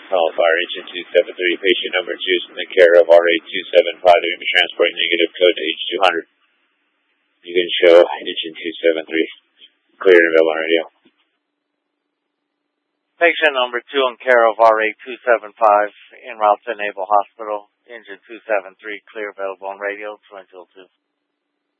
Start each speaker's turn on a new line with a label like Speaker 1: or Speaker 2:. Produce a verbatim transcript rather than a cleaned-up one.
Speaker 1: Call Fire Engine two seven three, patient number two in the care of R A two seven five. They're going to be transporting negative code to H two hundred. You can show Engine two seven three. Clear and available on radio.
Speaker 2: Patient number two in care of R A two seven five en route to Naval Hospital. Engine two seven three, clear, available on radio, Twin Hill two.